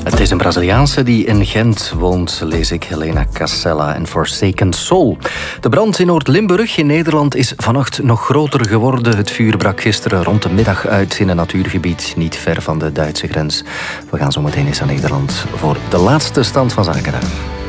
Het is een Braziliaanse die in Gent woont, lees ik, Helena Casella en Forsaken Soul. De brand in Noord-Limburg in Nederland is vannacht nog groter geworden. Het vuur brak gisteren rond de middag uit in een natuurgebied niet ver van de Duitse grens. We gaan zo meteen eens naar Nederland voor de laatste stand van zaken daar.